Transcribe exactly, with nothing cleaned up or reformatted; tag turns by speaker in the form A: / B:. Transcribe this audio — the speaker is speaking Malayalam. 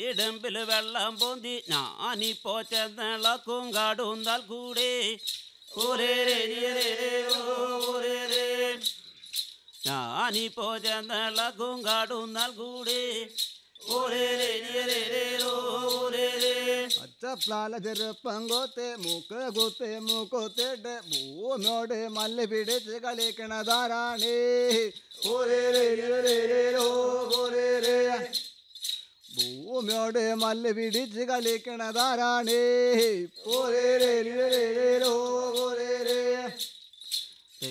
A: ഇടമ്പിൽ വെള്ളം പൊന്തി ഞാനിപ്പോ ചെന്നിളക്കും കാടുന്നാൽ കൂടെ ഞാനിപ്പോ ചെന്നിളക്കും കാടുന്നാൽ കൂടെ
B: അച്ചപ്ലാല ചെറുപ്പം കൊത്തെ മൂക്ക് കൊത്തെ മൂക്കൊത്തിട്ട് ഭൂമിയോട് മല്ല് പിടിച്ച് കളിക്കണതാരാണേ ഭൂമിയോട് മല്ല് പിടിച്ച് കളിക്കണതാരാണേ